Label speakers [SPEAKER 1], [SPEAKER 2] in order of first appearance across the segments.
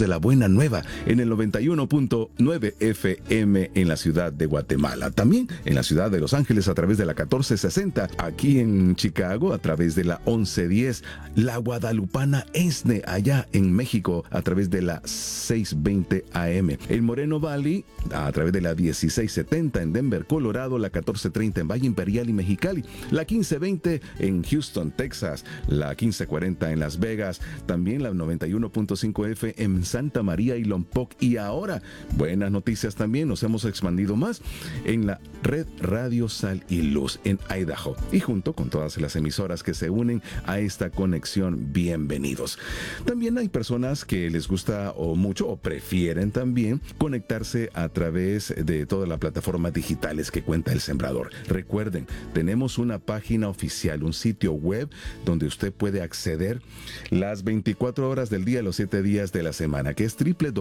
[SPEAKER 1] de la Buena Nueva en el 91.9 FM en la ciudad de Guatemala. También en la ciudad de Los Ángeles a través de la 1460. Aquí en Chicago a través de la 1110. La Guadalupana ESNE allá en México a través de la 620 AM. El Moreno Valley a través de la 1670 en Denver, Colorado, la 1430 en Valle Imperial y Mexicali, la 1520 en Houston, Texas, la 1540 en Las Vegas, también la 91.5 F en Santa María y Lompoc. Y ahora, buenas noticias también, nos hemos expandido más en la red Radio Sal y Luz en Idaho. Y junto con todas las emisoras que se unen a esta conexión, bienvenidos. También hay personas que les gusta o mucho o prefieren también conectarse a través de todas las plataformas digitales que cuenta El Sembrador. Recuerden, tenemos una página oficial, un sitio web donde usted puede acceder las 24 horas del día, los 7 días de la semana, que es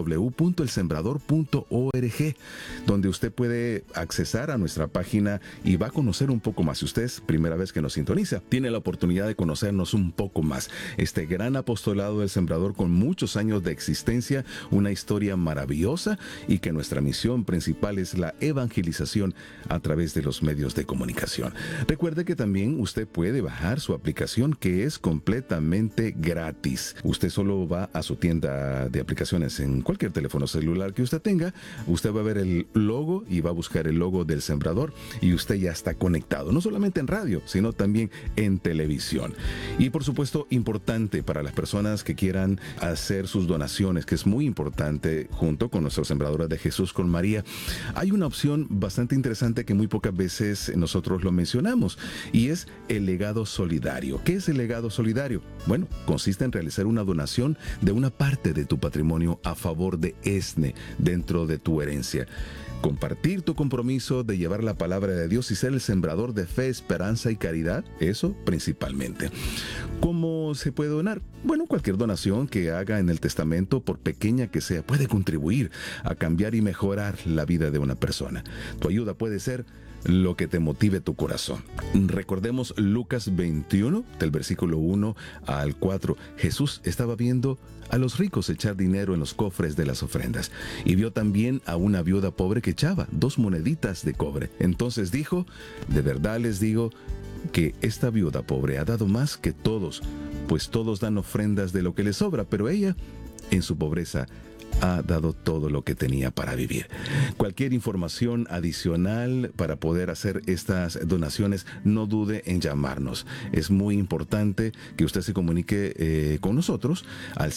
[SPEAKER 1] www.elsembrador.org, donde usted puede accesar a nuestra página y va a conocer un poco más. Si usted es primera vez que nos sintoniza, tiene la oportunidad de conocernos un poco más. Este gran apostolado del Sembrador con muchos años de existencia, una historia maravillosa y que nuestra misión principal es la evangelización a través de los medios de comunicación. Recuerde que también usted puede bajar su aplicación que es completamente gratis. Usted solo va a su tienda de aplicaciones en cualquier teléfono celular que usted tenga, usted va a ver el logo y va a buscar el logo del Sembrador y usted ya está conectado, no solamente en radio, sino también en televisión. Y por supuesto, importante para las personas que quieran hacer sus donaciones, que es muy importante junto con nuestros Sembradores de Jesús con María, hay una opción bastante interesante que muy pocas veces nosotros lo mencionamos y es el legado solidario. ¿Qué es el legado solidario? Bueno, consiste en realizar una donación de una parte de tu patrimonio a favor de ESNE dentro de tu herencia. Compartir tu compromiso de llevar la palabra de Dios y ser el sembrador de fe, esperanza y caridad, eso principalmente. ¿Cómo se puede donar? Bueno, cualquier donación que haga en el testamento, por pequeña que sea, puede contribuir a cambiar y mejorar la vida de una persona. Tu ayuda puede ser lo que te motive tu corazón. Recordemos Lucas 21, del versículo 1 al 4. Jesús estaba viendo a los ricos echar dinero en los cofres de las ofrendas y vio también a una viuda pobre que echaba 2 moneditas de cobre. Entonces dijo: de verdad les digo que esta viuda pobre ha dado más que todos, pues todos dan ofrendas de lo que les sobra, pero ella, en su pobreza, ha dado todo lo que tenía para vivir. Cualquier información adicional para poder hacer estas donaciones, no dude en llamarnos. Es muy importante que usted se comunique con nosotros al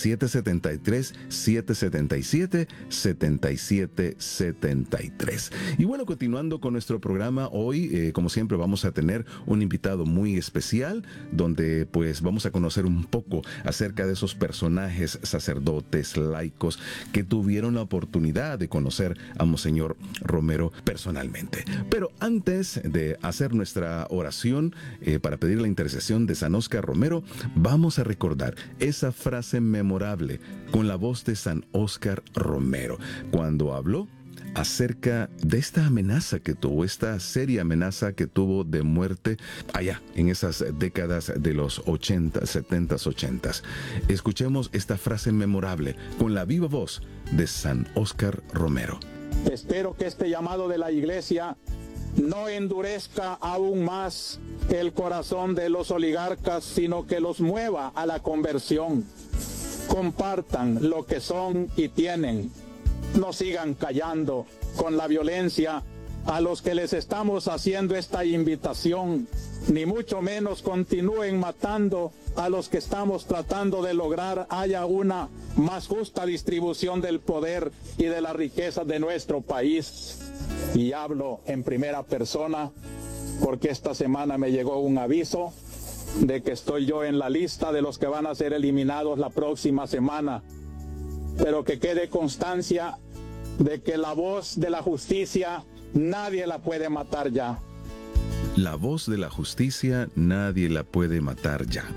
[SPEAKER 1] 773-777-7773. Y bueno, continuando con nuestro programa, hoy, como siempre, vamos a tener un invitado muy especial, donde pues vamos a conocer un poco acerca de esos personajes, sacerdotes, laicos, que tuvieron la oportunidad de conocer a Monseñor Romero personalmente. Pero antes de hacer nuestra oración para pedir la intercesión de San Óscar Romero, vamos a recordar esa frase memorable con la voz de San Óscar Romero, cuando habló acerca de esta amenaza que tuvo, esta seria amenaza que tuvo de muerte allá en esas décadas de los 80, 70, 80. Escuchemos esta frase memorable con la viva voz de San Óscar Romero.
[SPEAKER 2] Espero que este llamado de la Iglesia no endurezca aún más el corazón de los oligarcas, sino que los mueva a la conversión. Compartan lo que son y tienen. No sigan callando con la violencia a los que les estamos haciendo esta invitación, ni mucho menos continúen matando a los que estamos tratando de lograr haya una más justa distribución del poder y de la riqueza de nuestro país. Y hablo en primera persona porque esta semana me llegó un aviso de que estoy yo en la lista de los que van a ser eliminados la próxima semana. Pero que quede constancia de que la voz de la justicia nadie la puede matar ya.
[SPEAKER 1] La voz de la justicia nadie la puede matar ya.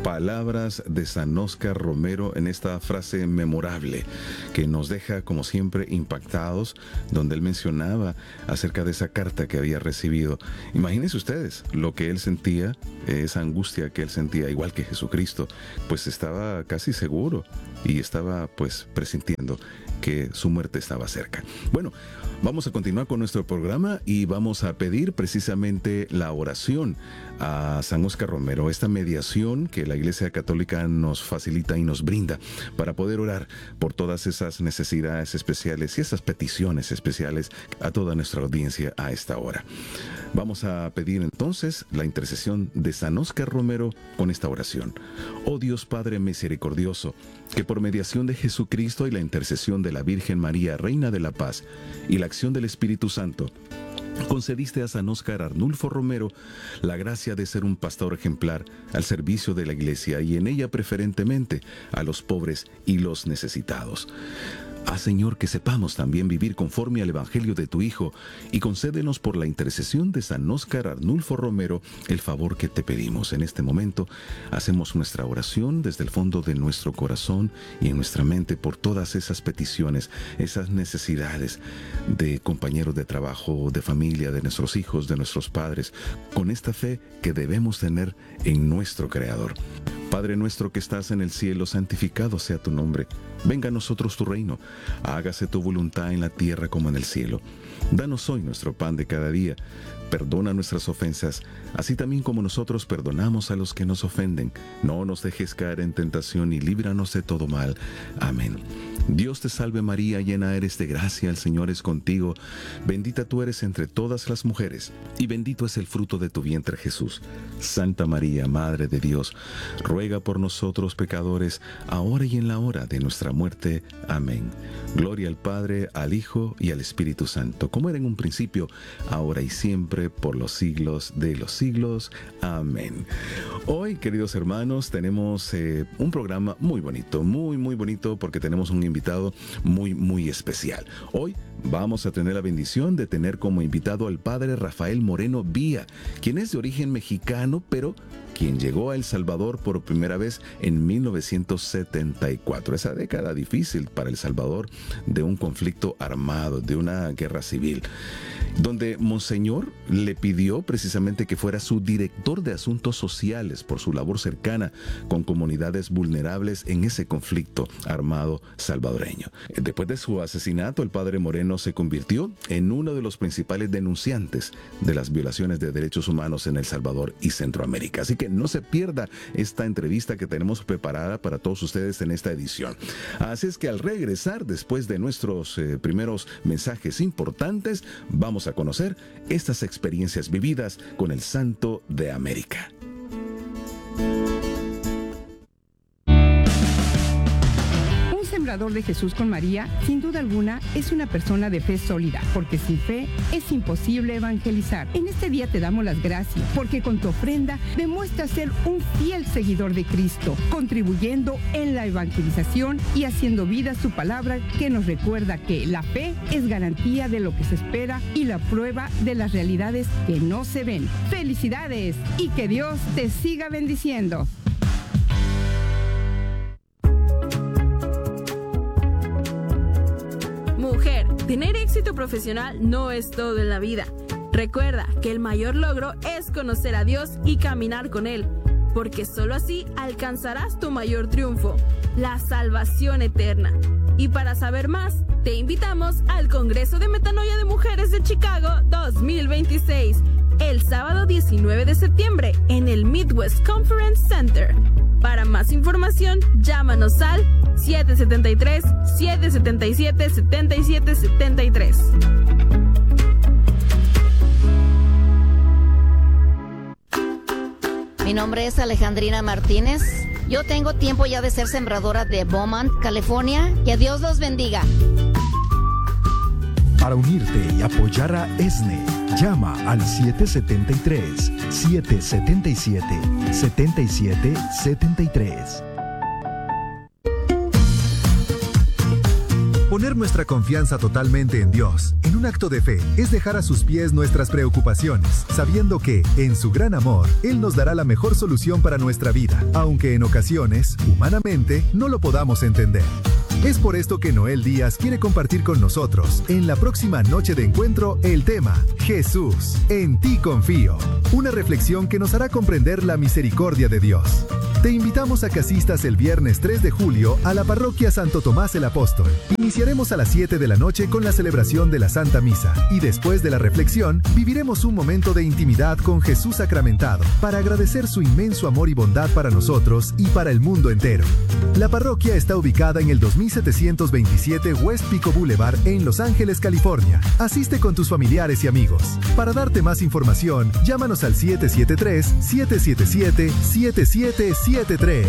[SPEAKER 1] Palabras de San Óscar Romero en esta frase memorable que nos deja como siempre impactados, donde él mencionaba acerca de esa carta que había recibido. Imagínense ustedes lo que él sentía, esa angustia que él sentía, igual que Jesucristo, pues estaba casi seguro y estaba pues presintiendo que su muerte estaba cerca. Bueno, vamos a continuar con nuestro programa y vamos a pedir precisamente la oración a San Óscar Romero, esta mediación que la Iglesia Católica nos facilita y nos brinda para poder orar por todas esas necesidades especiales y esas peticiones especiales a toda nuestra audiencia a esta hora. Vamos a pedir entonces la intercesión de San Óscar Romero con esta oración. Oh Dios Padre misericordioso, que por mediación de Jesucristo y la intercesión de la Virgen María, Reina de la Paz, y la acción del Espíritu Santo, concediste a San Óscar Arnulfo Romero la gracia de ser un pastor ejemplar al servicio de la Iglesia y en ella preferentemente a los pobres y los necesitados. Haz, Señor, que sepamos también vivir conforme al Evangelio de tu Hijo y concédenos por la intercesión de San Óscar Arnulfo Romero el favor que te pedimos. En este momento hacemos nuestra oración desde el fondo de nuestro corazón y en nuestra mente por todas esas peticiones, esas necesidades de compañeros de trabajo, de familia, de nuestros hijos, de nuestros padres, con esta fe que debemos tener en nuestro Creador. Padre nuestro que estás en el cielo, santificado sea tu nombre. Venga a nosotros tu reino. Hágase tu voluntad en la tierra como en el cielo. Danos hoy nuestro pan de cada día. Perdona nuestras ofensas, así también como nosotros perdonamos a los que nos ofenden. No nos dejes caer en tentación y líbranos de todo mal. Amén. Dios te salve María, llena eres de gracia, el Señor es contigo. Bendita tú eres entre todas las mujeres, y bendito es el fruto de tu vientre Jesús. Santa María, Madre de Dios, ruega por nosotros pecadores, ahora y en la hora de nuestra muerte. Amén. Gloria al Padre, al Hijo y al Espíritu Santo, como era en un principio, ahora y siempre, por los siglos de los siglos. Amén. Hoy, queridos hermanos, tenemos un programa muy bonito, muy bonito, porque tenemos un invitado muy especial. Hoy vamos a tener la bendición de tener como invitado al padre Rafael Moreno Vía, quien es de origen mexicano, pero quien llegó a El Salvador por primera vez en 1974. Esa década difícil para El Salvador, de un conflicto armado, de una guerra civil, donde Monseñor le pidió precisamente que fuera su director de asuntos sociales por su labor cercana con comunidades vulnerables en ese conflicto armado salvadoreño. Después de su asesinato, el padre Moreno se convirtió en uno de los principales denunciantes de las violaciones de derechos humanos en El Salvador y Centroamérica. Así que no se pierda esta entrevista que tenemos preparada para todos ustedes en esta edición. Así es que al regresar, después de nuestros primeros mensajes importantes, vamos a conocer estas experiencias vividas con el Santo de América.
[SPEAKER 3] Sembrador de Jesús con María, sin duda alguna, es una persona de fe sólida, porque sin fe es imposible evangelizar. En este día te damos las gracias, porque con tu ofrenda demuestras ser un fiel seguidor de Cristo, contribuyendo en la evangelización y haciendo vida su palabra, que nos recuerda que la fe es garantía de lo que se espera y la prueba de las realidades que no se ven. ¡Felicidades! Y que Dios te siga bendiciendo.
[SPEAKER 4] Mujer, tener éxito profesional no es todo en la vida. Recuerda que el mayor logro es conocer a Dios y caminar con Él, porque solo así alcanzarás tu mayor triunfo, la salvación eterna. Y para saber más, te invitamos al Congreso de Metanoia de Mujeres de Chicago 2026, el sábado 19 de septiembre en el Midwest Conference Center. Para más información, llámanos al 773-777-7773.
[SPEAKER 5] Mi nombre es Alejandrina Martínez. Yo tengo tiempo ya de ser sembradora de Beaumont, California. Que Dios los bendiga.
[SPEAKER 6] Para unirte y apoyar a ESNE, llama al 773-777-7773. Poner nuestra confianza totalmente en Dios, en un acto de fe, es dejar a sus pies nuestras preocupaciones, sabiendo que, en su gran amor, Él nos dará la mejor solución para nuestra vida, aunque en ocasiones, humanamente, no lo podamos entender. Es por esto que Noel Díaz quiere compartir con nosotros, en la próxima noche de encuentro, el tema Jesús, en ti confío. Una reflexión que nos hará comprender la misericordia de Dios. Te invitamos a que asistas el viernes 3 de julio a la parroquia Santo Tomás el Apóstol. Iniciaremos a las 7 de la noche con la celebración de la Santa Misa y después de la reflexión viviremos un momento de intimidad con Jesús sacramentado para agradecer su inmenso amor y bondad para nosotros y para el mundo entero. La parroquia está ubicada en el 2727 West Pico Boulevard en Los Ángeles, California. Asiste con tus familiares y amigos. Para darte más información, llámanos al 773-777-7773.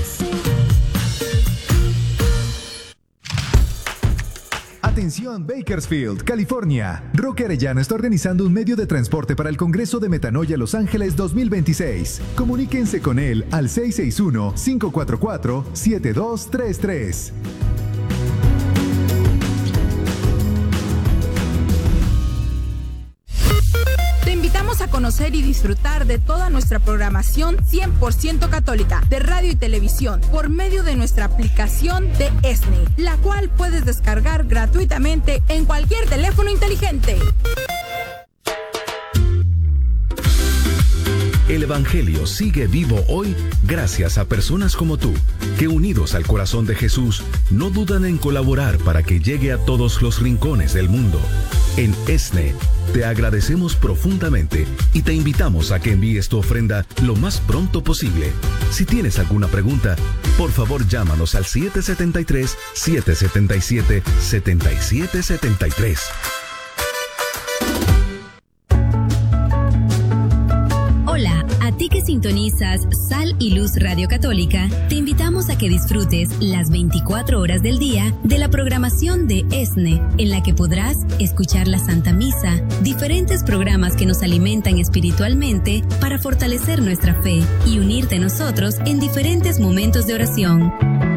[SPEAKER 6] Atención Bakersfield, California. Roque Arellano está organizando un medio de transporte para el Congreso de Metanoia Los Ángeles 2026. Comuníquense con él al 661-544-7233.
[SPEAKER 7] Te invitamos a conocer y disfrutar de toda nuestra programación 100% católica de radio y televisión por medio de nuestra aplicación de ESNE, la cual puedes descargar gratuitamente en cualquier teléfono inteligente.
[SPEAKER 8] El Evangelio sigue vivo hoy gracias a personas como tú, que unidos al corazón de Jesús, no dudan en colaborar para que llegue a todos los rincones del mundo. En ESNE, te agradecemos profundamente y te invitamos a que envíes tu ofrenda lo más pronto posible. Si tienes alguna pregunta, por favor llámanos al 773-777-7773.
[SPEAKER 9] Hola, a ti que sintonizas Sal y Luz Radio Católica, te invitamos a que disfrutes las 24 horas del día de la programación de ESNE, en la que podrás escuchar la Santa Misa, diferentes programas que nos alimentan espiritualmente para fortalecer nuestra fe y unirte a nosotros en diferentes momentos de oración.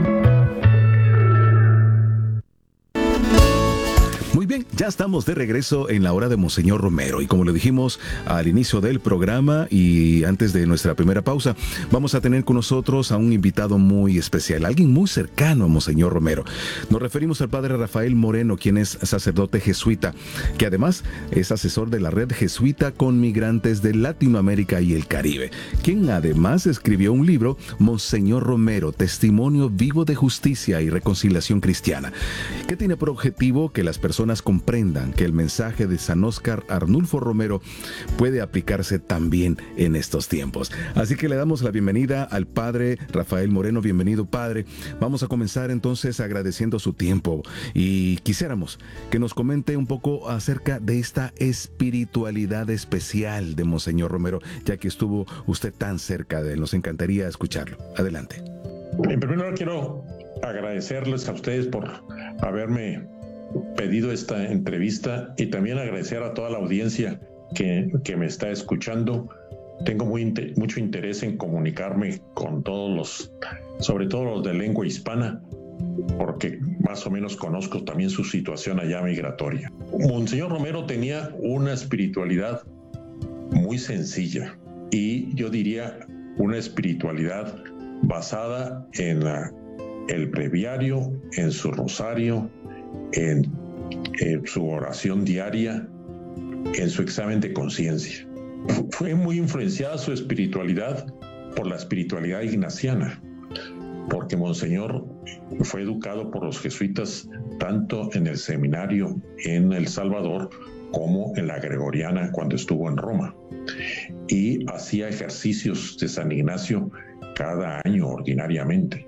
[SPEAKER 1] Muy bien, ya estamos de regreso en la hora de Monseñor Romero y como lo dijimos al inicio del programa y antes de nuestra primera pausa, vamos a tener con nosotros a un invitado muy especial, alguien muy cercano a Monseñor Romero. Nos referimos al padre Rafael Moreno, quien es sacerdote jesuita, que además es asesor de la red jesuita con migrantes de Latinoamérica y el Caribe, quien además escribió un libro, Monseñor Romero, Testimonio Vivo de Justicia y Reconciliación Cristiana, que tiene por objetivo que las personas comprendan que el mensaje de San Óscar Arnulfo Romero puede aplicarse también en estos tiempos. Así que le damos la bienvenida al padre Rafael Moreno. Bienvenido, padre. Vamos a comenzar entonces agradeciendo su tiempo y quisiéramos que nos comente un poco acerca de esta espiritualidad especial de Monseñor Romero, ya que estuvo usted tan cerca de él. Nos encantaría escucharlo. Adelante.
[SPEAKER 10] En primer lugar, quiero agradecerles a ustedes por haberme pedido esta entrevista y también agradecer a toda la audiencia que me está escuchando. Tengo mucho interés en comunicarme con todos sobre todo los de lengua hispana, porque más o menos conozco también su situación allá migratoria. Monseñor Romero tenía una espiritualidad muy sencilla y yo diría una espiritualidad basada en el breviario, en su rosario, en su oración diaria, en su examen de conciencia. Fue muy influenciada su espiritualidad por la espiritualidad ignaciana, porque Monseñor fue educado por los jesuitas tanto en el seminario en El Salvador como en la Gregoriana cuando estuvo en Roma, y hacía ejercicios de San Ignacio cada año ordinariamente.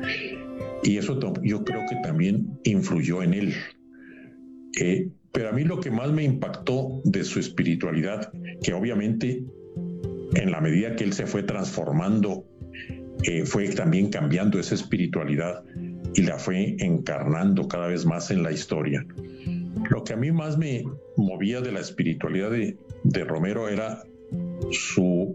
[SPEAKER 10] Y eso yo creo que también influyó en él. Pero a mí lo que más me impactó de su espiritualidad, que obviamente en la medida que él se fue transformando, fue también cambiando esa espiritualidad y la fue encarnando cada vez más en la historia. Lo que a mí más me movía de la espiritualidad de Romero era su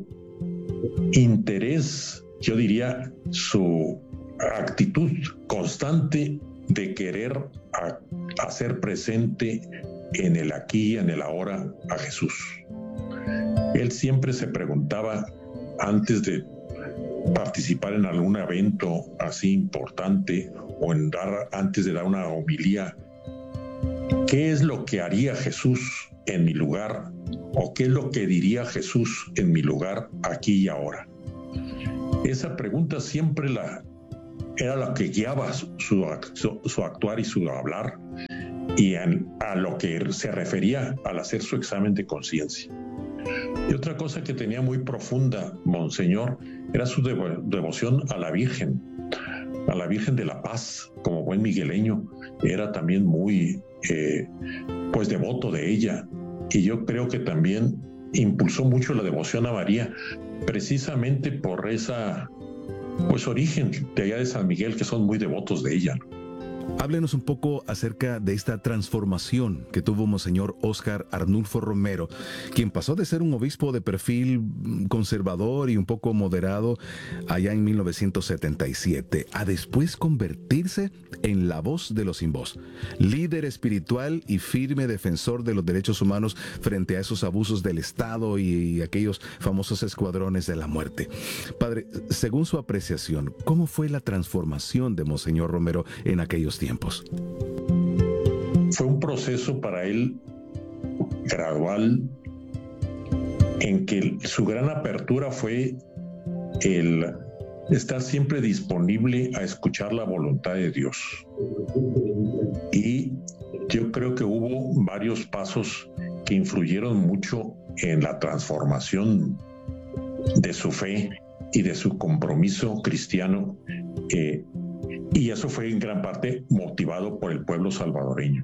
[SPEAKER 10] interés, yo diría su actitud constante de querer hacer presente en el aquí y en el ahora a Jesús. Él siempre se preguntaba, antes de participar en algún evento así importante o antes de dar una homilía, ¿qué es lo que haría Jesús en mi lugar? ¿O qué es lo que diría Jesús en mi lugar aquí y ahora? Esa pregunta siempre era la que guiaba su actuar y su hablar, y a lo que se refería al hacer su examen de conciencia. Y otra cosa que tenía muy profunda Monseñor era su devoción a la Virgen de la Paz. Como buen migueleño, era también muy devoto de ella, y yo creo que también impulsó mucho la devoción a María, precisamente por esa origen de allá de San Miguel, que son muy devotos de ella.
[SPEAKER 1] Háblenos un poco acerca de esta transformación que tuvo Monseñor Óscar Arnulfo Romero, quien pasó de ser un obispo de perfil conservador y un poco moderado allá en 1977, a después convertirse en la voz de los sin voz, líder espiritual y firme defensor de los derechos humanos frente a esos abusos del Estado y aquellos famosos escuadrones de la muerte. Padre, según su apreciación, ¿cómo fue la transformación de Monseñor Romero en aquellos tiempos?
[SPEAKER 10] Fue un proceso para él gradual, en que su gran apertura fue el estar siempre disponible a escuchar la voluntad de Dios. Y yo creo que hubo varios pasos que influyeron mucho en la transformación de su fe y de su compromiso cristiano, y eso fue en gran parte motivado por el pueblo salvadoreño.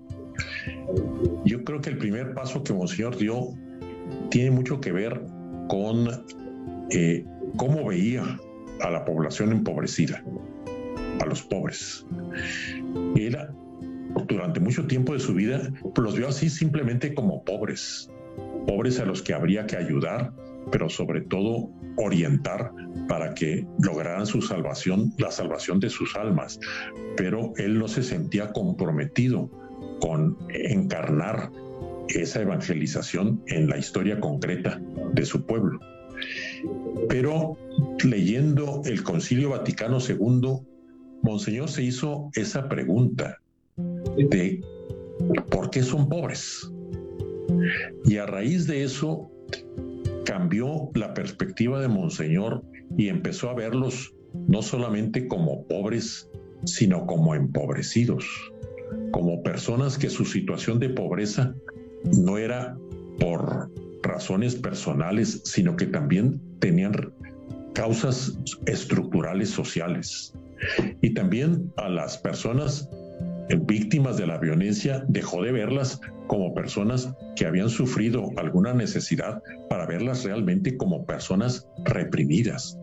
[SPEAKER 10] Yo creo que el primer paso que Monseñor dio tiene mucho que ver con cómo veía a la población empobrecida, a los pobres. Él, durante mucho tiempo de su vida, los vio así simplemente como pobres a los que habría que ayudar, pero sobre todo orientar para que lograran su salvación, la salvación de sus almas. Pero él no se sentía comprometido con encarnar esa evangelización en la historia concreta de su pueblo. Pero leyendo el Concilio Vaticano II, Monseñor se hizo esa pregunta de ¿por qué son pobres? Y a raíz de eso cambió la perspectiva de Monseñor y empezó a verlos no solamente como pobres, sino como empobrecidos, como personas que su situación de pobreza no era por razones personales, sino que también tenían causas estructurales sociales. Y también a las personas víctimas de la violencia dejó de verlas como personas que habían sufrido alguna necesidad, para verlas realmente como personas reprimidas.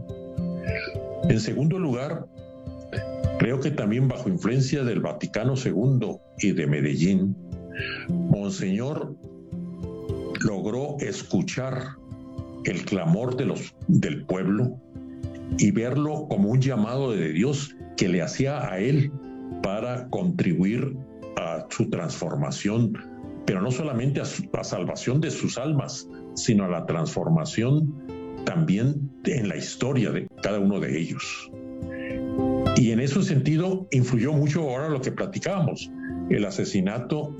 [SPEAKER 10] En segundo lugar, creo que también bajo influencia del Vaticano II y de Medellín, Monseñor logró escuchar el clamor del pueblo y verlo como un llamado de Dios que le hacía a él para contribuir a su transformación, pero no solamente a la salvación de sus almas, sino a la transformación también en la historia de cada uno de ellos. Y en ese sentido influyó mucho ahora lo que platicábamos, el asesinato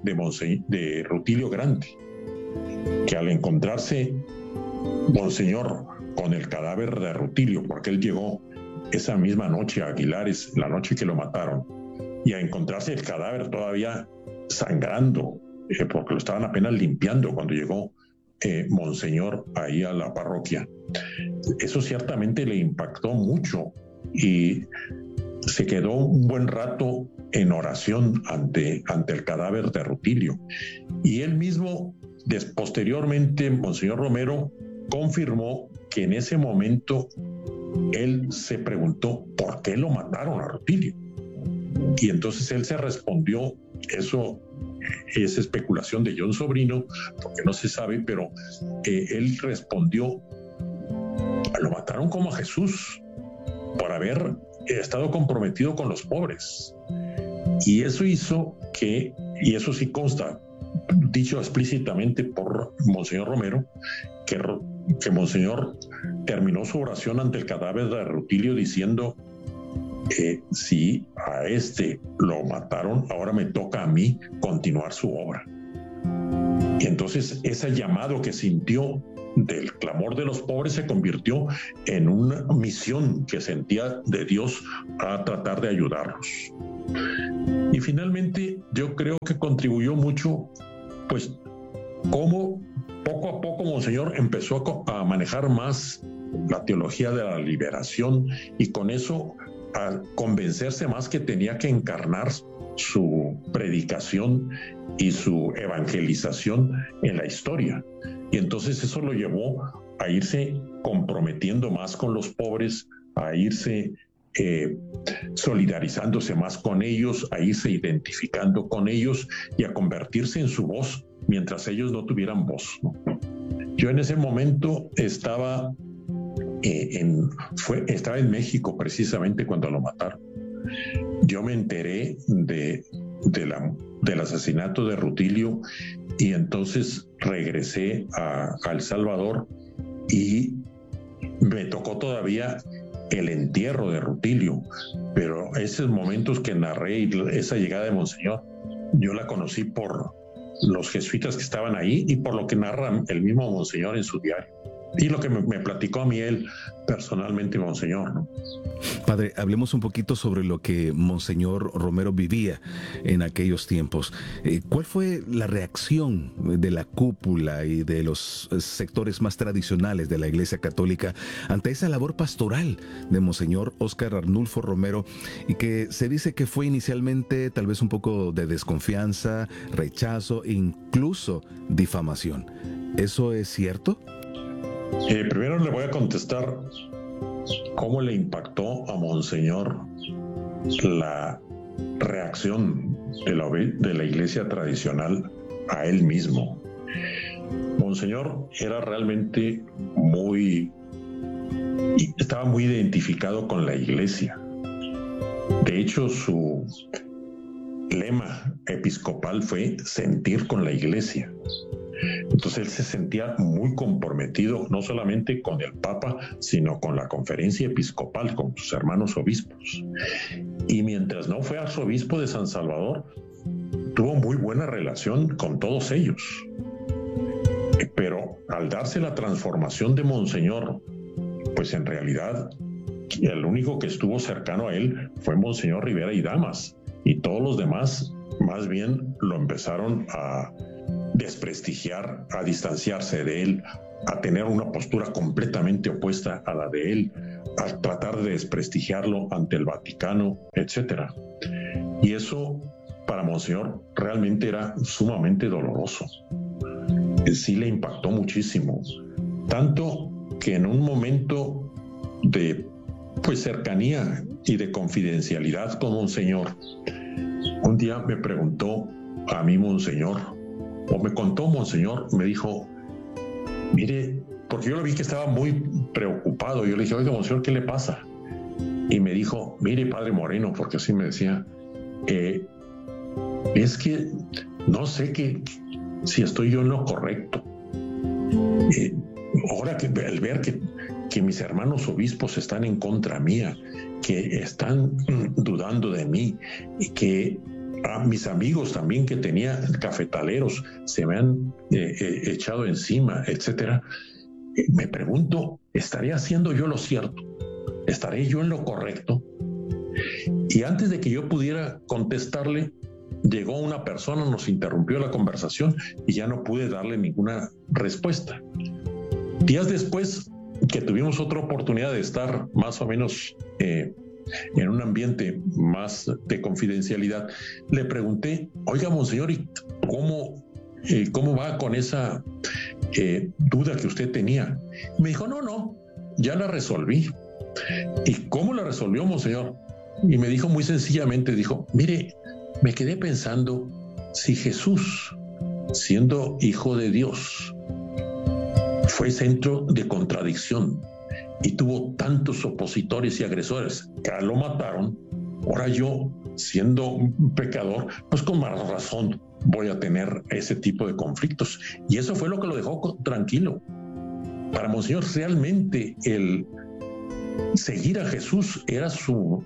[SPEAKER 10] de Rutilio Grande, que al encontrarse Monseñor con el cadáver de Rutilio, porque él llegó esa misma noche a Aguilares, la noche que lo mataron, y a encontrarse el cadáver todavía sangrando, porque lo estaban apenas limpiando cuando llegó Monseñor ahí a la parroquia. Eso ciertamente le impactó mucho y se quedó un buen rato en oración ante el cadáver de Rutilio. Y él mismo, posteriormente, Monseñor Romero confirmó que en ese momento él se preguntó por qué lo mataron a Rutilio. Y entonces él se respondió, eso es especulación de John Sobrino, porque no se sabe, pero él respondió, lo mataron como a Jesús, por haber estado comprometido con los pobres. Y eso hizo que, y eso sí consta, dicho explícitamente por Monseñor Romero, que Monseñor terminó su oración ante el cadáver de Rutilio diciendo: si a este lo mataron, ahora me toca a mí continuar su obra. Y entonces ese llamado que sintió del clamor de los pobres se convirtió en una misión que sentía de Dios a tratar de ayudarlos. Y finalmente yo creo que contribuyó mucho, pues, cómo poco a poco Monseñor empezó a manejar más la teología de la liberación, y con eso a convencerse más que tenía que encarnar su predicación y su evangelización en la historia. Y entonces eso lo llevó a irse comprometiendo más con los pobres, a irse solidarizándose más con ellos, a irse identificando con ellos y a convertirse en su voz mientras ellos no tuvieran voz, ¿no? Yo en ese momento estaba en México precisamente cuando lo mataron. Yo me enteré del asesinato de Rutilio, y entonces regresé a El Salvador y me tocó todavía el entierro de Rutilio, pero esos momentos que narré, esa llegada de Monseñor, yo la conocí por los jesuitas que estaban ahí y por lo que narra el mismo Monseñor en su diario. Y lo que me platicó a mí él personalmente, Monseñor, ¿no?
[SPEAKER 1] Padre, hablemos un poquito sobre lo que Monseñor Romero vivía en aquellos tiempos. ¿Cuál fue la reacción de la cúpula y de los sectores más tradicionales de la Iglesia Católica ante esa labor pastoral de Monseñor Óscar Arnulfo Romero, y que se dice que fue inicialmente tal vez un poco de desconfianza, rechazo e incluso difamación? ¿Eso es cierto?
[SPEAKER 10] Primero le voy a contestar cómo le impactó a Monseñor la reacción de la iglesia tradicional a él mismo. Monseñor era realmente estaba muy identificado con la iglesia. De hecho, su lema episcopal fue sentir con la iglesia. Entonces él se sentía muy comprometido no solamente con el Papa, sino con la conferencia episcopal, con sus hermanos obispos. Y mientras no fue arzobispo de San Salvador, tuvo muy buena relación con todos ellos. Pero al darse la transformación de Monseñor, pues en realidad el único que estuvo cercano a él fue Monseñor Rivera y Damas, y todos los demás más bien lo empezaron a desprestigiar, a distanciarse de él, a tener una postura completamente opuesta a la de él, a tratar de desprestigiarlo ante el Vaticano, etc. Y eso para Monseñor realmente era sumamente doloroso. Sí le impactó muchísimo, tanto que en un momento de cercanía y de confidencialidad con Monseñor, un día me preguntó a mí Monseñor, o me contó Monseñor, me dijo: mire, porque yo lo vi que estaba muy preocupado. Yo le dije: oiga, Monseñor, ¿qué le pasa? Y me dijo: mire, Padre Moreno, porque así me decía, es que no sé si estoy yo en lo correcto. Ahora que al ver que mis hermanos obispos están en contra mía, que están dudando de mí, y que a mis amigos también que tenía cafetaleros se me han echado encima, etcétera. Me pregunto, ¿estaré haciendo yo lo cierto? ¿Estaré yo en lo correcto? Y antes de que yo pudiera contestarle, llegó una persona, nos interrumpió la conversación y ya no pude darle ninguna respuesta. Días después, que tuvimos otra oportunidad de estar más o menos en un ambiente más de confidencialidad, le pregunté: oiga, Monseñor, ¿y cómo va con esa duda que usted tenía? Y me dijo: no, ya la resolví. ¿Y cómo la resolvió, Monseñor? Y me dijo muy sencillamente, dijo: mire, me quedé pensando si Jesús, siendo hijo de Dios, fue centro de contradicción y tuvo tantos opositores y agresores que lo mataron, Ahora yo, siendo un pecador, pues con más razón voy a tener ese tipo de conflictos. Y eso fue lo que lo dejó tranquilo. Para Monseñor, realmente el seguir a Jesús era su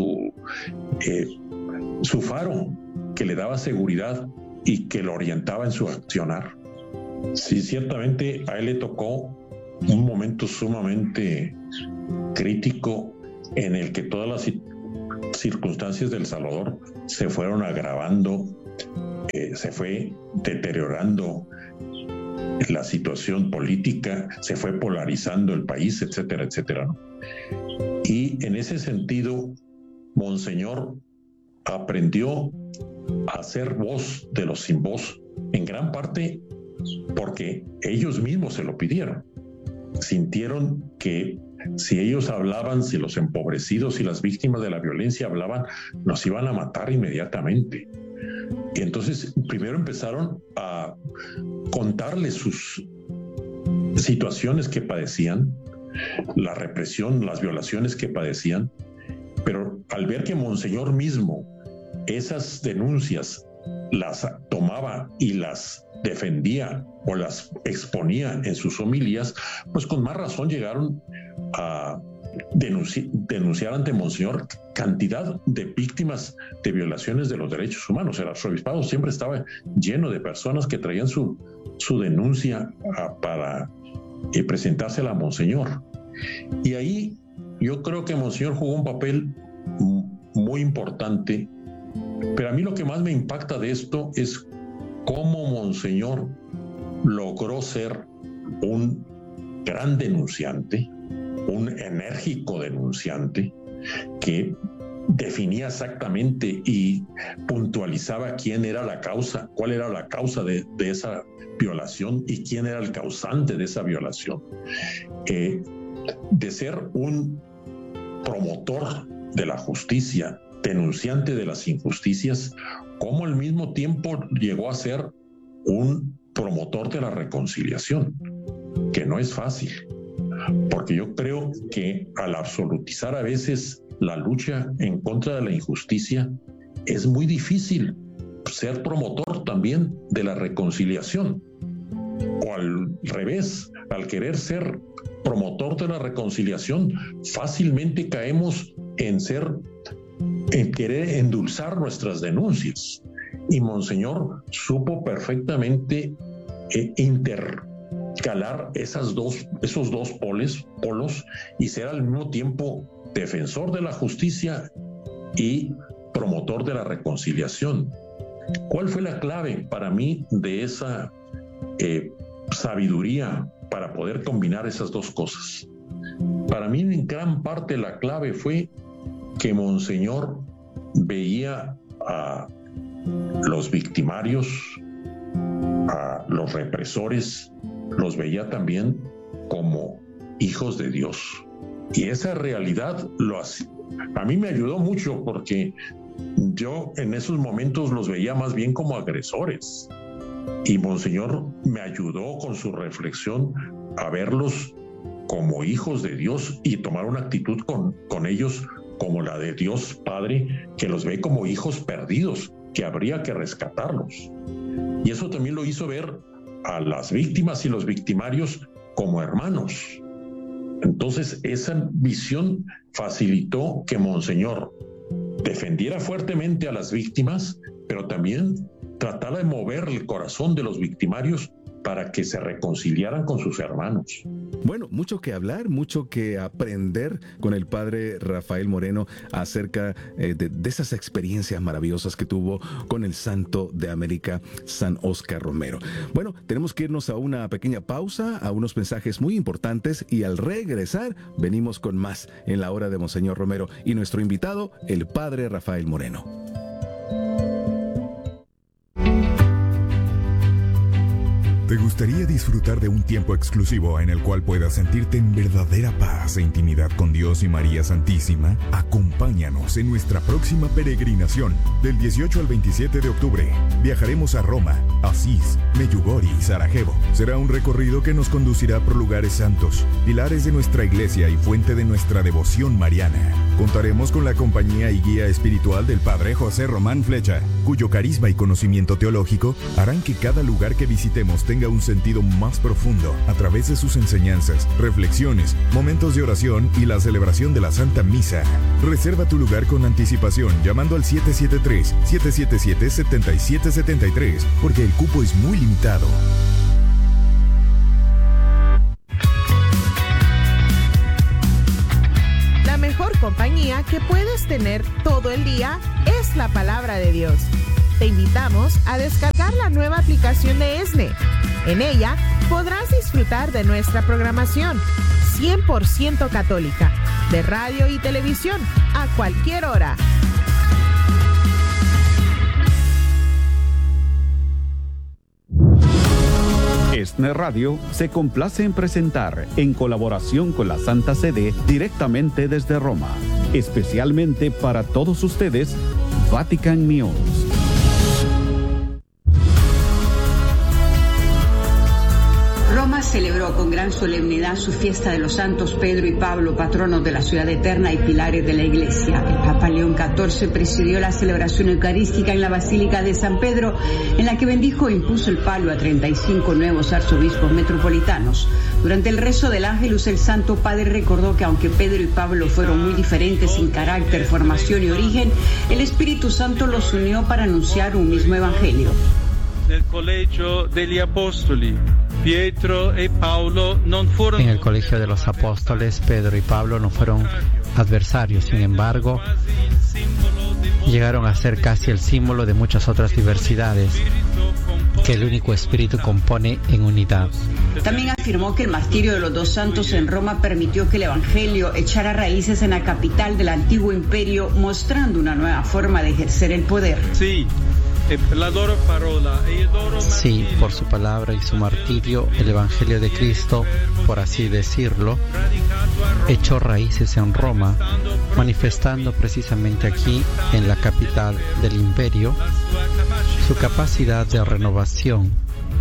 [SPEAKER 10] faro que le daba seguridad y que lo orientaba en su accionar. Sí, ciertamente a él le tocó un momento sumamente crítico en el que todas las circunstancias del Salvador se fueron agravando, se fue deteriorando la situación política, se fue polarizando el país, etcétera, etcétera, ¿no? Y en ese sentido, Monseñor aprendió a ser voz de los sin voz, en gran parte porque ellos mismos se lo pidieron. Sintieron que si ellos hablaban, si los empobrecidos y las víctimas de la violencia hablaban, los iban a matar inmediatamente. Y entonces primero empezaron a contarles sus situaciones que padecían, la represión, las violaciones que padecían, pero al ver que Monseñor mismo esas denuncias las tomaba y las defendía o las exponía en sus homilías, pues con más razón llegaron a denunciar ante Monseñor cantidad de víctimas de violaciones de los derechos humanos. El arzobispado siempre estaba lleno de personas que traían su denuncia para presentársela a Monseñor. Y ahí yo creo que Monseñor jugó un papel muy importante, pero a mí lo que más me impacta de esto es cómo Monseñor logró ser un gran denunciante, un enérgico denunciante que definía exactamente y puntualizaba quién era la causa, cuál era la causa de esa violación y quién era el causante de esa violación. De ser un promotor de la justicia, denunciante de las injusticias, como al mismo tiempo llegó a ser un promotor de la reconciliación, que no es fácil, porque yo creo que al absolutizar a veces la lucha en contra de la injusticia, es muy difícil ser promotor también de la reconciliación. O al revés, al querer ser promotor de la reconciliación, fácilmente caemos en querer endulzar nuestras denuncias. Y Monseñor supo perfectamente intercalar esos dos polos y ser al mismo tiempo defensor de la justicia y promotor de la reconciliación. ¿Cuál fue la clave para mí de esa sabiduría para poder combinar esas dos cosas? Para mí, en gran parte, la clave fue que Monseñor veía a los victimarios, a los represores, los veía también como hijos de Dios. Y esa realidad a mí me ayudó mucho, porque yo en esos momentos los veía más bien como agresores. Y Monseñor me ayudó con su reflexión a verlos como hijos de Dios y tomar una actitud con ellos como la de Dios Padre, que los ve como hijos perdidos, que habría que rescatarlos. Y eso también lo hizo ver a las víctimas y los victimarios como hermanos. Entonces, esa visión facilitó que Monseñor defendiera fuertemente a las víctimas, pero también tratara de mover el corazón de los victimarios para que se reconciliaran con sus hermanos.
[SPEAKER 1] Bueno, mucho que hablar, mucho que aprender con el padre Rafael Moreno acerca de esas experiencias maravillosas que tuvo con el Santo de América, San Óscar Romero. Bueno, tenemos que irnos a una pequeña pausa, a unos mensajes muy importantes, y al regresar venimos con más en la hora de Monseñor Romero y nuestro invitado, el padre Rafael Moreno.
[SPEAKER 6] ¿Te gustaría disfrutar de un tiempo exclusivo en el cual puedas sentirte en verdadera paz e intimidad con Dios y María Santísima? Acompáñanos en nuestra próxima peregrinación. Del 18 al 27 de octubre, viajaremos a Roma, Asís, Medjugorje y Sarajevo. Será un recorrido que nos conducirá por lugares santos, pilares de nuestra iglesia y fuente de nuestra devoción mariana. Contaremos con la compañía y guía espiritual del Padre José Román Flecha, cuyo carisma y conocimiento teológico harán que cada lugar que visitemos tenga un sentido más profundo a través de sus enseñanzas, reflexiones, momentos de oración y la celebración de la Santa Misa. Reserva tu lugar con anticipación llamando al 773-777-7773 porque el cupo es muy limitado.
[SPEAKER 11] La mejor compañía que puedes tener todo el día es la palabra de Dios. Te invitamos a descargar la nueva aplicación de ESNE. En ella podrás disfrutar de nuestra programación 100% católica, de radio y televisión, a cualquier hora.
[SPEAKER 12] ESNE Radio se complace en presentar, en colaboración con la Santa Sede, directamente desde Roma, especialmente para todos ustedes, Vatican News.
[SPEAKER 13] Roma celebró con gran solemnidad su fiesta de los santos Pedro y Pablo, patronos de la ciudad eterna y pilares de la Iglesia. El Papa León XIV presidió la celebración eucarística en la Basílica de San Pedro, en la que bendijo e impuso el palio a 35 nuevos arzobispos metropolitanos. Durante el rezo del Ángelus, el Santo Padre recordó que aunque Pedro y Pablo fueron muy diferentes en carácter, formación y origen, el Espíritu Santo los unió para anunciar un mismo evangelio.
[SPEAKER 14] Nel Colegio degli Apostoli, Pietro y Paulo no fueron...
[SPEAKER 15] En el Colegio de los Apóstoles, Pedro y Pablo no fueron adversarios, sin embargo, llegaron a ser casi el símbolo de muchas otras diversidades que el único espíritu compone en unidad.
[SPEAKER 13] También afirmó que el martirio de los dos santos en Roma permitió que el Evangelio echara raíces en la capital del antiguo imperio, mostrando una nueva forma de ejercer el poder.
[SPEAKER 14] Sí.
[SPEAKER 15] Sí, por su palabra y su martirio, el Evangelio de Cristo, por así decirlo, echó raíces en Roma, manifestando precisamente aquí, en la capital del imperio, su capacidad de renovación,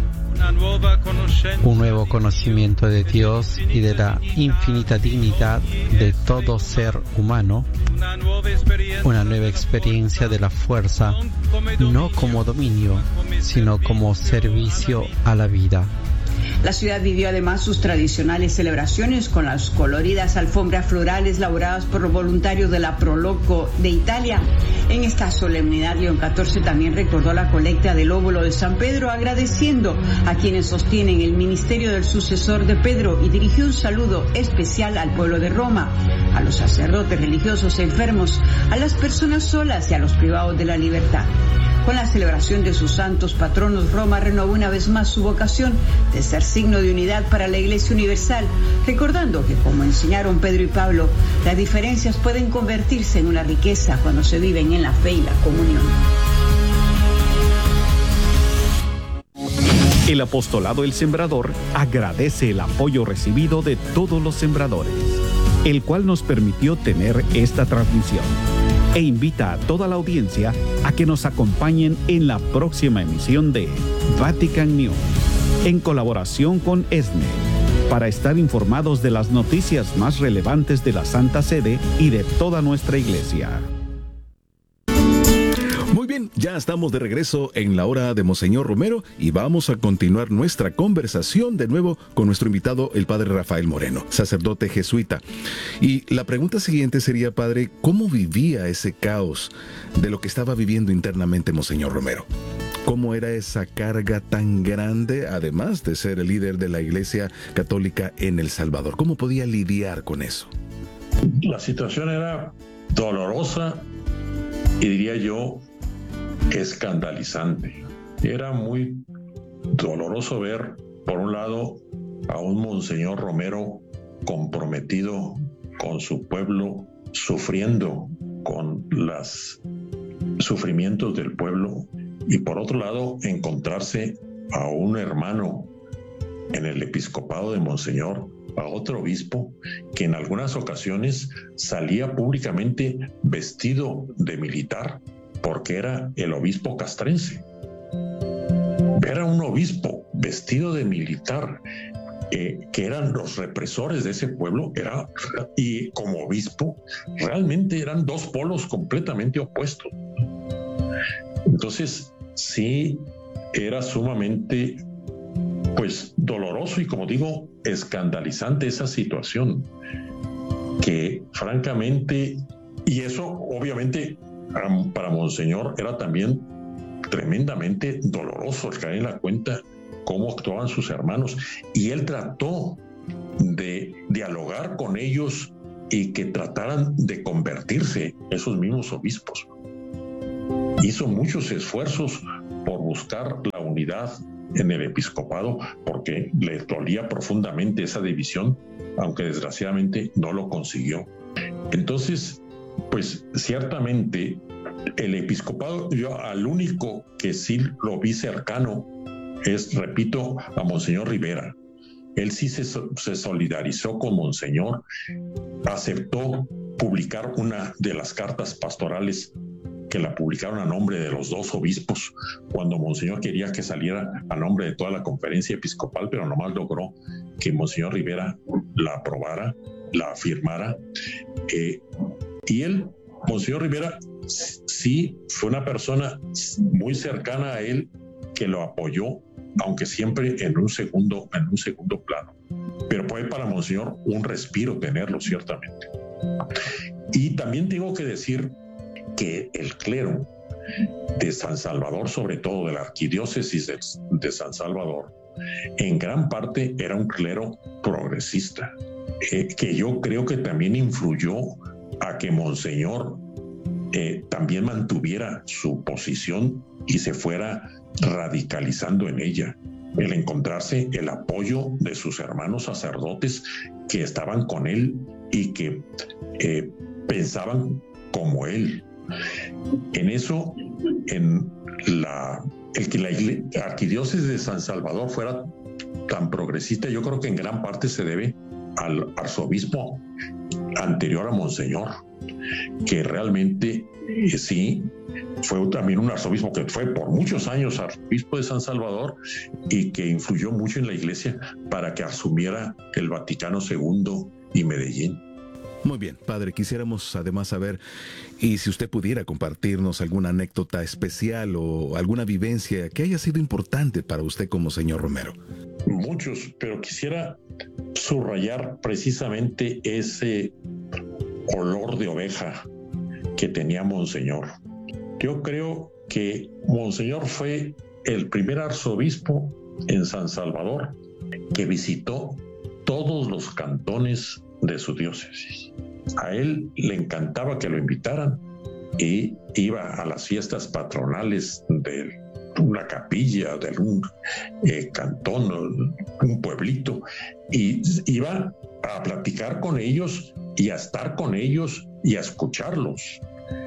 [SPEAKER 15] un nuevo conocimiento de Dios y de la infinita dignidad de todo ser humano, una nueva experiencia de la fuerza, no como dominio, sino como servicio a la vida.
[SPEAKER 13] La ciudad vivió además sus tradicionales celebraciones con las coloridas alfombras florales elaboradas por los voluntarios de la Pro Loco de Italia. En esta solemnidad, León XIV también recordó la colecta del óvulo de San Pedro, agradeciendo a quienes sostienen el ministerio del sucesor de Pedro, y dirigió un saludo especial al pueblo de Roma, a los sacerdotes religiosos enfermos, a las personas solas y a los privados de la libertad. Con la celebración de sus santos patronos, Roma renovó una vez más su vocación de ser signo de unidad para la Iglesia Universal, recordando que, como enseñaron Pedro y Pablo, las diferencias pueden convertirse en una riqueza cuando se viven en la fe y la comunión.
[SPEAKER 12] El Apostolado El Sembrador agradece el apoyo recibido de todos los sembradores, el cual nos permitió tener esta transmisión, e invita a toda la audiencia a que nos acompañen en la próxima emisión de Vatican News, en colaboración con ESNE, para estar informados de las noticias más relevantes de la Santa Sede y de toda nuestra Iglesia.
[SPEAKER 1] Muy bien, ya estamos de regreso en la hora de Monseñor Romero y vamos a continuar nuestra conversación de nuevo con nuestro invitado, el Padre Rafael Moreno, sacerdote jesuita. Y la pregunta siguiente sería, Padre, ¿cómo vivía ese caos de lo que estaba viviendo internamente Monseñor Romero? ¿Cómo era esa carga tan grande, además de ser el líder de la Iglesia Católica en El Salvador? ¿Cómo podía lidiar con eso?
[SPEAKER 10] La situación era dolorosa y diría yo escandalizante. Era muy doloroso ver, por un lado, a un Monseñor Romero comprometido con su pueblo, sufriendo con los sufrimientos del pueblo, y por otro lado encontrarse a un hermano en el episcopado de Monseñor a otro obispo que en algunas ocasiones salía públicamente vestido de militar porque era el obispo castrense. Ver a un obispo vestido de militar, que eran los represores de ese pueblo, y como obispo, realmente eran dos polos completamente opuestos. Entonces, sí, era sumamente, pues, doloroso y, como digo, escandalizante esa situación, que francamente, y eso obviamente para Monseñor era también tremendamente doloroso el caer en la cuenta cómo actuaban sus hermanos, y él trató de dialogar con ellos y que trataran de convertirse esos mismos obispos. Hizo muchos esfuerzos por buscar la unidad en el episcopado porque le dolía profundamente esa división, aunque desgraciadamente no lo consiguió. Entonces, pues ciertamente el episcopado, yo al único que sí lo vi cercano es, repito, a Monseñor Rivera. Él sí se solidarizó con Monseñor, aceptó publicar una de las cartas pastorales que la publicaron a nombre de los dos obispos, cuando Monseñor quería que saliera a nombre de toda la conferencia episcopal, pero nomás logró que Monseñor Rivera la aprobara, la firmara. Y él, Monseñor Rivera, sí fue una persona muy cercana a él que lo apoyó, aunque siempre en un segundo plano. Pero fue para Monseñor un respiro tenerlo, ciertamente. Y también tengo que decir que el clero de San Salvador, sobre todo de la arquidiócesis de San Salvador, en gran parte era un clero progresista, que yo creo que también influyó a que Monseñor también mantuviera su posición y se fuera radicalizando en ella, el encontrarse el apoyo de sus hermanos sacerdotes que estaban con él y que pensaban como él. En eso, el que la arquidiócesis de San Salvador fuera tan progresista, yo creo que en gran parte se debe al arzobispo anterior a Monseñor, que realmente sí fue también un arzobispo que fue por muchos años arzobispo de San Salvador y que influyó mucho en la iglesia para que asumiera el Vaticano II y Medellín.
[SPEAKER 1] Muy bien, padre, quisiéramos además saber, y si usted pudiera compartirnos alguna anécdota especial o alguna vivencia que haya sido importante para usted como señor Romero.
[SPEAKER 10] Muchos, pero quisiera subrayar precisamente ese olor de oveja que tenía Monseñor. Yo creo que Monseñor fue el primer arzobispo en San Salvador que visitó todos los cantones de su diócesis. A él le encantaba que lo invitaran y iba a las fiestas patronales de una capilla, de un cantón, un pueblito, y iba a platicar con ellos y a estar con ellos y a escucharlos.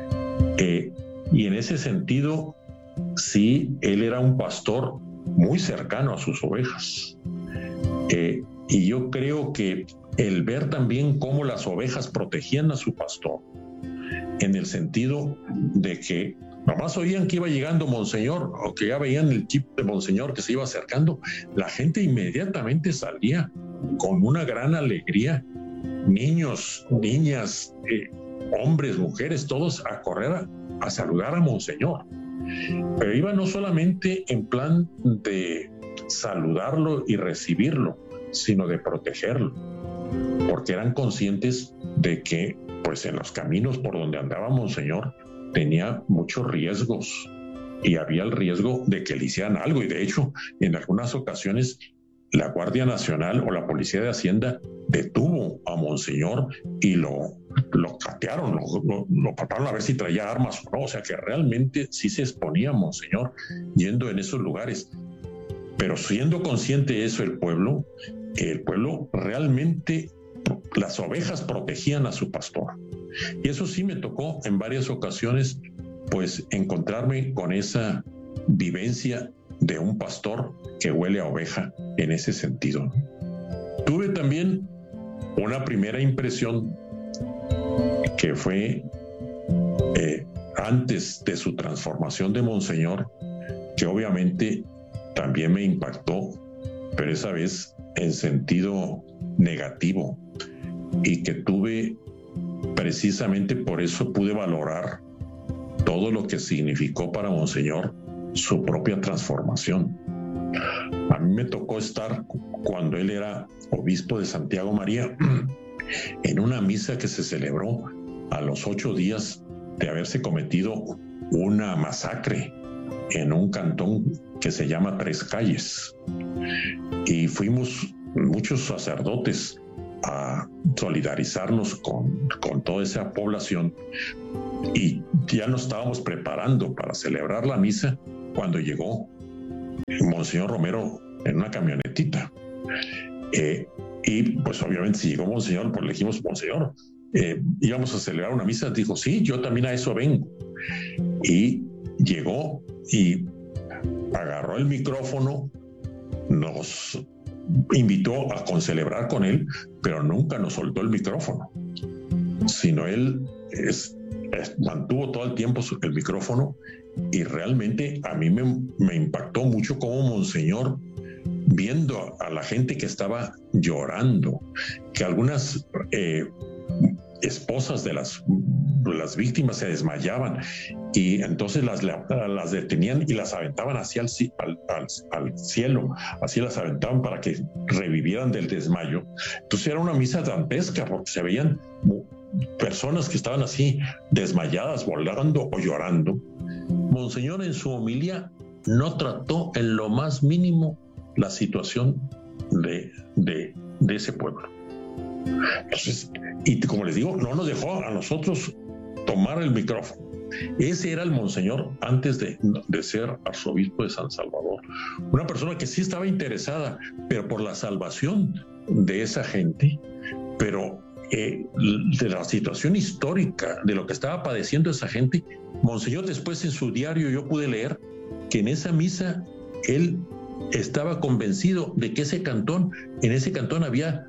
[SPEAKER 10] Y en ese sentido, sí, él era un pastor muy cercano a sus ovejas. Y yo creo que el ver también cómo las ovejas protegían a su pastor, en el sentido de que nomás oían que iba llegando Monseñor o que ya veían el chip de Monseñor que se iba acercando, la gente inmediatamente salía con una gran alegría, niños, niñas, hombres, mujeres, todos a correr a saludar a Monseñor. Pero iba no solamente en plan de saludarlo y recibirlo, sino de protegerlo, porque eran conscientes de que pues en los caminos por donde andaba Monseñor tenía muchos riesgos y había el riesgo de que le hicieran algo, y de hecho en algunas ocasiones la Guardia Nacional o la Policía de Hacienda detuvo a Monseñor y lo catearon, lo paparon a ver si traía armas o no. O sea que realmente sí se exponía a Monseñor yendo en esos lugares. Pero siendo consciente de eso el pueblo realmente, las ovejas protegían a su pastor. Y eso sí me tocó en varias ocasiones, pues encontrarme con esa vivencia de un pastor que huele a oveja en ese sentido. Tuve también una primera impresión que fue antes de su transformación de Monseñor, que obviamente también me impactó, pero esa vez en sentido negativo, y que tuve, precisamente por eso pude valorar todo lo que significó para Monseñor su propia transformación. A mí me tocó estar, cuando él era obispo de Santiago María, en una misa que se celebró a los 8 días de haberse cometido una masacre en un cantón que se llama Tres Calles. Y fuimos muchos sacerdotes a solidarizarnos con toda esa población, y ya nos estábamos preparando para celebrar la misa cuando llegó Monseñor Romero en una camionetita. Y pues obviamente si llegó Monseñor, pues le dijimos: Monseñor, íbamos a celebrar una misa. Dijo: sí, yo también a eso vengo. Y llegó y agarró el micrófono, nos invitó a concelebrar con él, pero nunca nos soltó el micrófono, sino él mantuvo todo el tiempo el micrófono. Y realmente a mí me impactó mucho cómo Monseñor, viendo a la gente que estaba llorando, que algunas esposas de las víctimas se desmayaban, y entonces las detenían y las aventaban hacia al cielo, así las aventaban para que revivieran del desmayo. Entonces era una misa dantesca, porque se veían personas que estaban así desmayadas, volando o llorando. Monseñor en su homilía no trató en lo más mínimo la situación de ese pueblo. Entonces, y como les digo, no nos dejó a nosotros tomar el micrófono. Ese era el Monseñor antes de ser arzobispo de San Salvador. Una persona que sí estaba interesada, pero por la salvación de esa gente, pero de la situación histórica, de lo que estaba padeciendo esa gente. Monseñor, después en su diario yo pude leer que en esa misa él estaba convencido de que en ese cantón había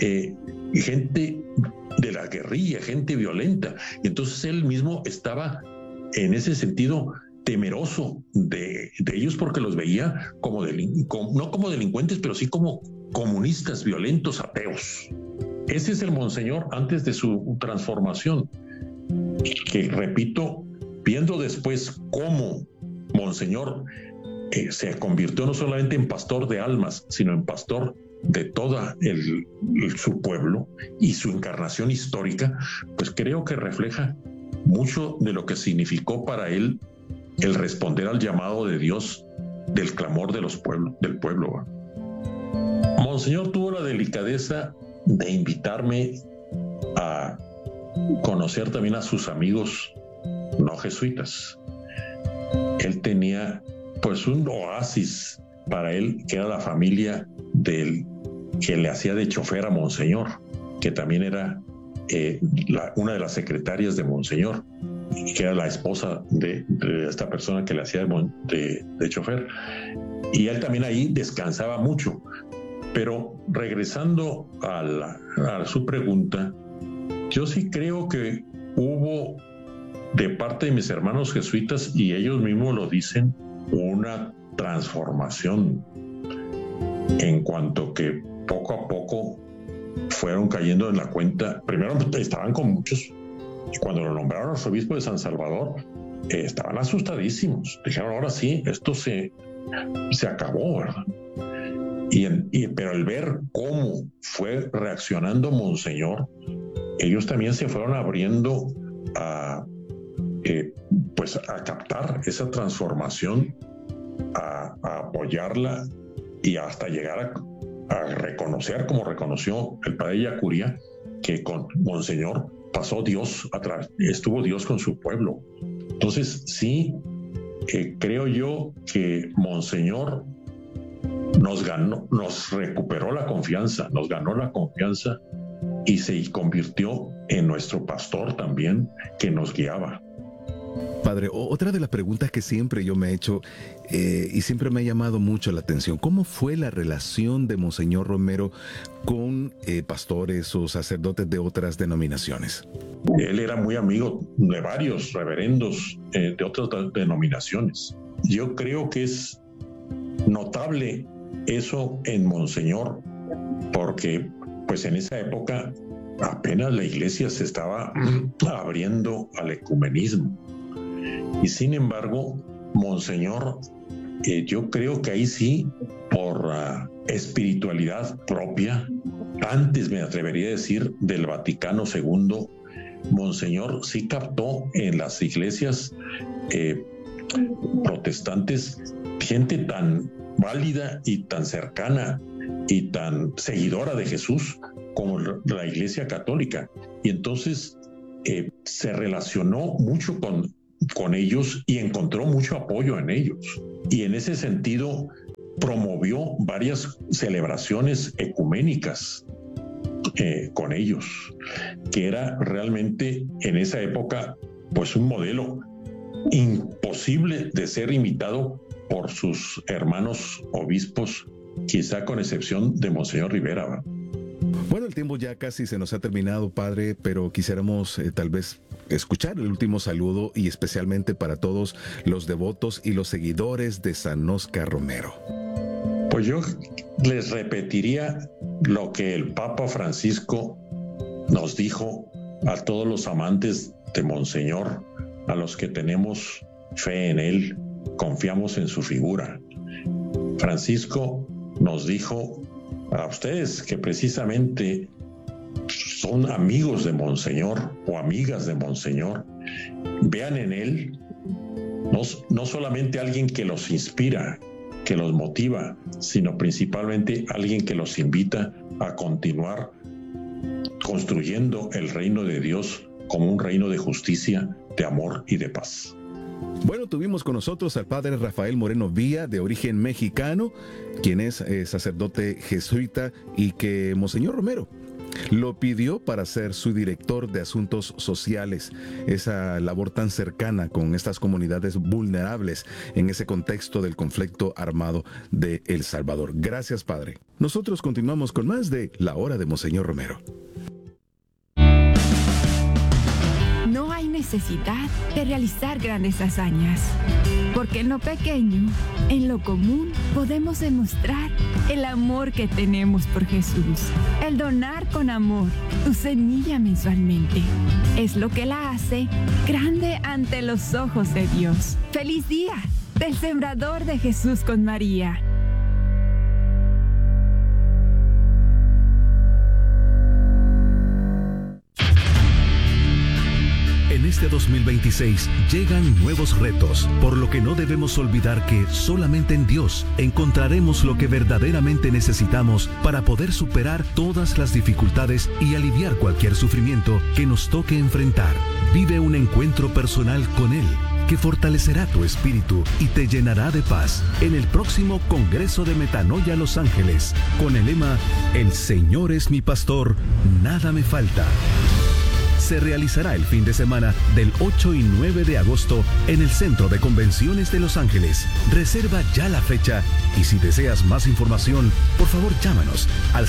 [SPEAKER 10] gente de la guerrilla, gente violenta. Y entonces él mismo estaba en ese sentido temeroso de ellos, porque los veía no como delincuentes, pero sí como comunistas, violentos, ateos. Ese es el Monseñor antes de su transformación, que, repito, viendo después cómo Monseñor se convirtió no solamente en pastor de almas, sino en pastor de toda su pueblo y su encarnación histórica, pues creo que refleja mucho de lo que significó para él el responder al llamado de Dios del clamor del pueblo. Monseñor tuvo la delicadeza de invitarme a conocer también a sus amigos no jesuitas. Él tenía pues un oasis para él, que era la familia que le hacía de chofer a Monseñor, que también era una de las secretarias de Monseñor, que era la esposa de esta persona que le hacía de chofer. Y él también ahí descansaba mucho. Pero regresando a su pregunta, yo sí creo que hubo de parte de mis hermanos jesuitas, y ellos mismos lo dicen, una transformación, en cuanto que poco a poco fueron cayendo en la cuenta. Primero estaban con muchos, y cuando lo nombraron arzobispo de San Salvador, estaban asustadísimos. Dijeron: ahora sí, esto se acabó, ¿verdad? Pero al ver cómo fue reaccionando Monseñor, ellos también se fueron abriendo a captar esa transformación, a apoyarla, y hasta llegar a reconocer, como reconoció el padre Yacuría, que con Monseñor estuvo Dios con su pueblo. Entonces sí, creo yo que Monseñor nos recuperó la confianza, nos ganó la confianza, y se convirtió en nuestro pastor también, que nos guiaba.
[SPEAKER 1] Padre, otra de las preguntas que siempre yo me he hecho y siempre me ha llamado mucho la atención, ¿cómo fue la relación de Monseñor Romero con pastores o sacerdotes de otras denominaciones?
[SPEAKER 10] Él era muy amigo de varios reverendos de otras denominaciones. Yo creo que es notable eso en Monseñor, porque pues en esa época apenas la iglesia se estaba abriendo al ecumenismo. Y sin embargo, Monseñor, yo creo que ahí sí, por espiritualidad propia, antes me atrevería a decir del Vaticano II, Monseñor sí captó en las iglesias protestantes gente tan válida y tan cercana y tan seguidora de Jesús como la Iglesia Católica. Y entonces se relacionó mucho con ellos y encontró mucho apoyo en ellos. Y en ese sentido promovió varias celebraciones ecuménicas con ellos, que era realmente en esa época pues un modelo imposible de ser imitado por sus hermanos obispos, quizá con excepción de Monseñor Rivera, ¿verdad?
[SPEAKER 1] Bueno, el tiempo ya casi se nos ha terminado, Padre, pero quisiéramos tal vez escuchar el último saludo y especialmente para todos los devotos y los seguidores de San Óscar Romero.
[SPEAKER 10] Pues yo les repetiría lo que el Papa Francisco nos dijo a todos los amantes de Monseñor, a los que tenemos fe en él, confiamos en su figura. Francisco nos dijo a ustedes que precisamente son amigos de Monseñor o amigas de Monseñor, vean en él no solamente alguien que los inspira, que los motiva, sino principalmente alguien que los invita a continuar construyendo el reino de Dios como un reino de justicia, de amor y de paz.
[SPEAKER 1] Bueno, tuvimos con nosotros al padre Rafael Moreno Villa, de origen mexicano, quien es sacerdote jesuita y que Monseñor Romero lo pidió para ser su director de asuntos sociales, esa labor tan cercana con estas comunidades vulnerables en ese contexto del conflicto armado de El Salvador. Gracias, Padre. Nosotros continuamos con más de La Hora de Monseñor Romero.
[SPEAKER 3] No hay necesidad de realizar grandes hazañas, porque en lo pequeño, en lo común, podemos demostrar el amor que tenemos por Jesús. El donar con amor tu semilla mensualmente es lo que la hace grande ante los ojos de Dios. ¡Feliz día del Sembrador de Jesús con María!
[SPEAKER 8] En este 2026 llegan nuevos retos, por lo que no debemos olvidar que solamente en Dios encontraremos lo que verdaderamente necesitamos para poder superar todas las dificultades y aliviar cualquier sufrimiento que nos toque enfrentar. Vive un encuentro personal con Él, que fortalecerá tu espíritu y te llenará de paz en el próximo Congreso de Metanoia Los Ángeles, con el lema El Señor es mi pastor, nada me falta. Se realizará el fin de semana del 8 y 9 de agosto en el Centro de Convenciones de Los Ángeles. Reserva ya la fecha y si deseas más información, por favor llámanos al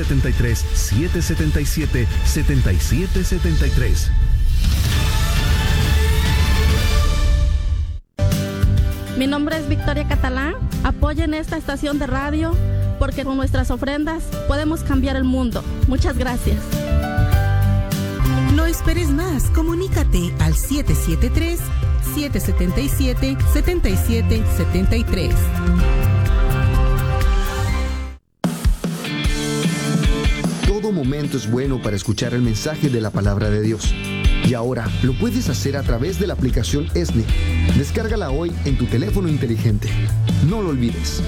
[SPEAKER 8] 773-777-7773.
[SPEAKER 16] Mi nombre es Victoria Catalán. Apoyen esta estación de radio porque con nuestras ofrendas podemos cambiar el mundo. Muchas gracias.
[SPEAKER 17] No esperes más, comunícate al 773-777-7773.
[SPEAKER 18] Todo momento es bueno para escuchar el mensaje de la palabra de Dios. Y ahora lo puedes hacer a través de la aplicación ESNE. Descárgala hoy en tu teléfono inteligente. No lo olvides.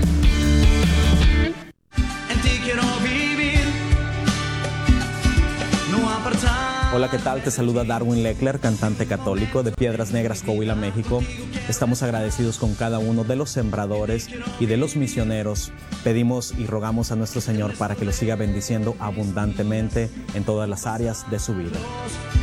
[SPEAKER 19] Hola, ¿qué tal? Te saluda Darwin Leckler, cantante católico de Piedras Negras, Coahuila, México. Estamos agradecidos con cada uno de los sembradores y de los misioneros. Pedimos y rogamos a nuestro Señor para que los siga bendiciendo abundantemente en todas las áreas de su vida.